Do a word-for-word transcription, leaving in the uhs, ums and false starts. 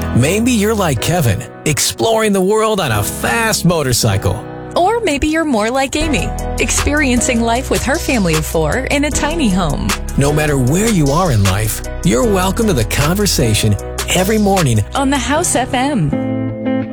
Maybe you're like Kevin, exploring the world on a fast motorcycle. Or maybe you're more like Amy, experiencing life with her family of four in a tiny home. No matter where you are in life, you're welcome to the conversation every morning on the House F M.